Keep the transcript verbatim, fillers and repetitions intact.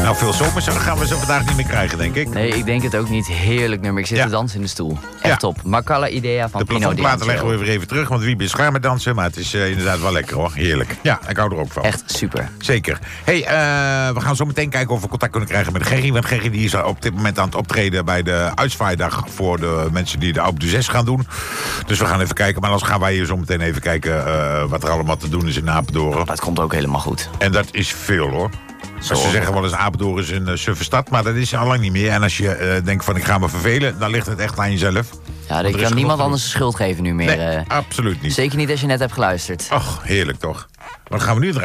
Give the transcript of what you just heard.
Nou, veel zomers gaan we zo vandaag niet meer krijgen, denk ik. Nee, ik denk het ook niet. Heerlijk nummer. Ik zit Ja. te dansen in de stoel. Echt Ja. top. Makala Idea van De Pino plafondplaten D'Angelo. leggen we weer even terug, want Wiebe is klaar met dansen. Maar het is uh, inderdaad wel lekker, hoor. Heerlijk. Ja, ik hou er ook van. Echt super. Zeker. Hey, uh, we gaan zo meteen kijken of we contact kunnen krijgen met Gerry. Want Gerry die is op dit moment aan het optreden bij de uitzwaaidag voor de mensen die de Alpe d'Huez gaan doen. Dus we gaan even kijken. Maar dan gaan wij hier zo meteen even kijken uh, wat er allemaal te doen is in Apeldoorn. Dat komt ook helemaal goed. En dat is veel, hoor. Zo. Ze zeggen wel eens Apeldoorn is een uh, suffe stad, maar dat is al lang niet meer. En als je uh, denkt van ik ga me vervelen, dan ligt het echt aan jezelf. Ja, ik kan niemand anders de schuld geven nu meer. Nee, uh, absoluut niet. Zeker niet als je net hebt geluisterd. Och, heerlijk toch. Wat gaan we nu draaien?